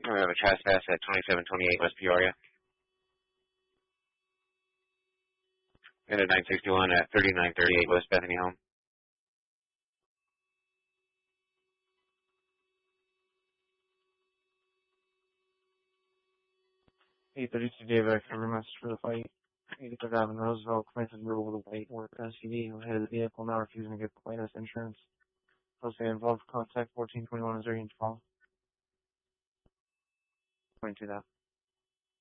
We have a trespass at 2728 West Peoria. And at 961 at 3938 West Bethany Home. 832 David, cover message for the fight. 85 Avenue, Roseville, commences rule with a white work SUV who hit the vehicle, now refusing to give plaintiff's insurance. Supposed to be involved, contact 1421 Missouri and 12. 22 that.